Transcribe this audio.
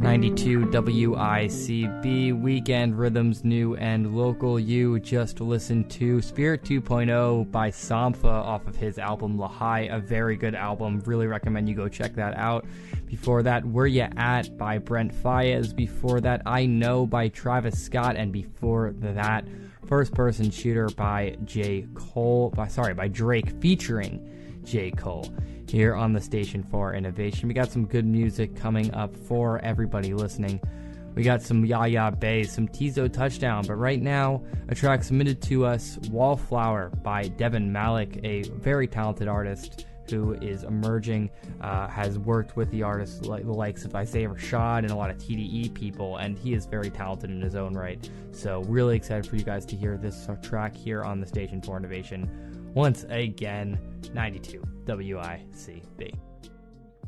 92 WICB Weekend Rhythms, new and local. You just listened to Spirit 2.0 by Sampha off of his album Lahai, a very good album. Really recommend you go check that out. Before that, Where Ya At by Brent Faiyaz. Before that, I Know by Travis Scott. And before that, First Person Shooter by by Drake featuring J. Cole. Here on the station for Innovation, we got some good music coming up for everybody listening. We got some Yaya Bay, some Tizo Touchdown, but right now, a track submitted to us, Wallflower by Devin Malik, a very talented artist who is emerging, has worked with the artists like the likes of Isaiah Rashad and a lot of TDE people, and he is very talented in his own right. So really excited for you guys to hear this track here on the station for Innovation. Once again, 92 WICB.